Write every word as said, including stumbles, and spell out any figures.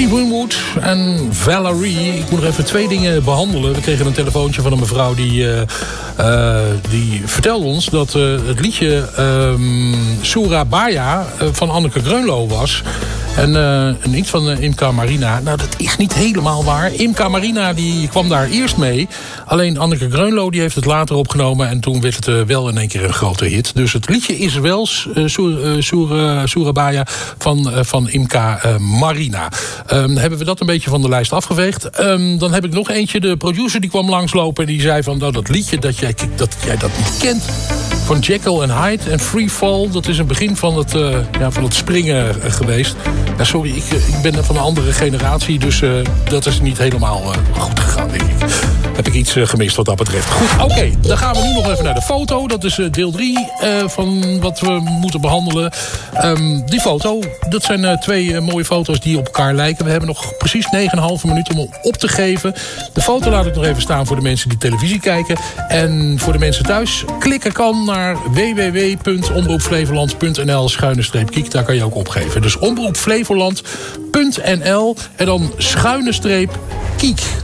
Steve Winwood en Valerie. Ik moet nog even twee dingen behandelen. We kregen een telefoontje van een mevrouw die, uh, uh, die vertelde ons dat uh, het liedje um, Surabaya uh, van Anneke Greunlo was. En uh, niet van uh, Imca Marina. Nou, dat is niet helemaal waar. Imca Marina die kwam daar eerst mee. Alleen Anneke Greunlo die heeft het later opgenomen. En toen werd het uh, wel in één keer een grote hit. Dus het liedje is wel uh, Sur, uh, Sur, uh, Surabaya van, uh, van Imca uh, Marina. Um, hebben we dat een beetje van de lijst afgeveegd. Um, dan heb ik nog eentje. De producer die kwam langslopen. En die zei van nou, dat liedje dat jij, dat jij dat niet kent. Van Jekyll and Hyde en Free Fall. Dat is een begin van het, uh, ja, van het springen uh, geweest. Ja, sorry, ik, ik ben van een andere generatie. Dus uh, dat is niet helemaal uh, goed gegaan, denk ik. Heb ik iets uh, gemist wat dat betreft. Goed, oké. Okay, dan gaan we nu nog even naar de foto. Dat is uh, deel drie uh, van wat we moeten behandelen. Um, die foto, dat zijn uh, twee uh, mooie foto's die op elkaar lijken. We hebben nog precies negen komma vijf minuten om op te geven. De foto laat ik nog even staan voor de mensen die televisie kijken. En voor de mensen thuis, klikken kan naar w w w punt omroepflevoland punt n l schuine streep kiek. Daar kan je ook opgeven. Dus omroepflevoland punt n l en dan schuine streep kiek.